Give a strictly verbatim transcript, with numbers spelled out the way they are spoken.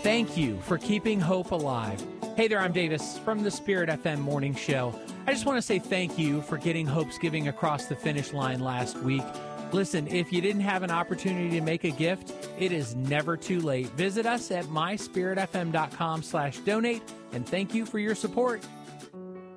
Thank you for keeping hope alive. Hey there, I'm Davis from the Spirit F M Morning Show. I just want to say thank you for getting Hope's Giving across the finish line last week. Listen, if you didn't have an opportunity to make a gift, it is never too late. Visit us at my spirit f m dot com slash donate, and thank you for your support.